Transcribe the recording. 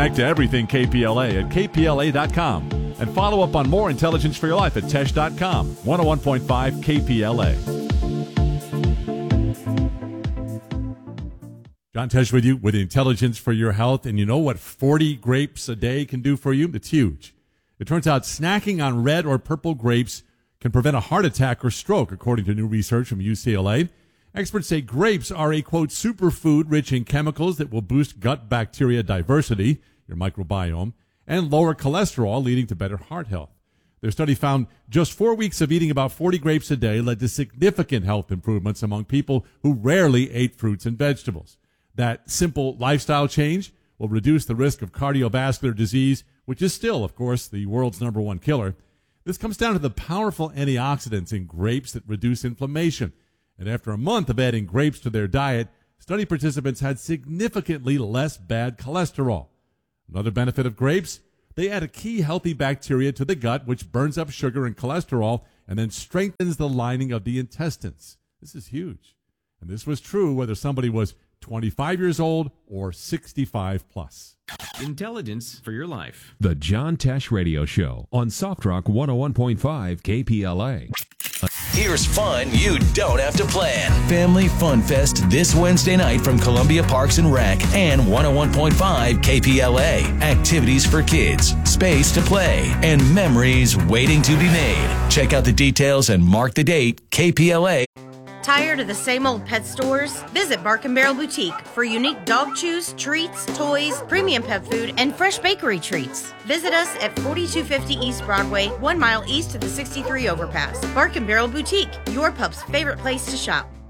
Connect to everything KPLA at kpla.com and follow up on more intelligence for your life at tesh.com. 101.5 KPLA. John Tesh with you with intelligence for your health. And you know what 40 grapes a day can do for you? It's huge. It turns out snacking on red or purple grapes can prevent a heart attack or stroke, according to new research from UCLA. Experts say grapes are a, quote, superfood rich in chemicals that will boost gut bacteria diversity, your microbiome, and lower cholesterol, leading to better heart health. Their study found just 4 weeks of eating about 40 grapes a day led to significant health improvements among people who rarely ate fruits and vegetables. That simple lifestyle change will reduce the risk of cardiovascular disease, which is still, of course, the world's #1 killer. This comes down to the powerful antioxidants in grapes that reduce inflammation. And after a month of adding grapes to their diet, study participants had significantly less bad cholesterol. Another benefit of grapes, they add a key healthy bacteria to the gut, which burns up sugar and cholesterol and then strengthens the lining of the intestines. This is huge. And this was true whether somebody was 25 years old or 65 plus. Intelligence for your life. The John Tesh Radio Show on Soft Rock 101.5 KPLA. Here's fun you don't have to plan. Family Fun Fest this Wednesday night from Columbia Parks and Rec and 101.5 KPLA. Activities for kids, space to play, and memories waiting to be made. Check out the details and mark the date, KPLA. Tired of the same old pet stores? Visit Bark & Barrel Boutique for unique dog chews, treats, toys, premium pet food, and fresh bakery treats. Visit us at 4250 East Broadway, 1 mile east of the 63 overpass. Bark & Barrel Boutique, your pup's favorite place to shop.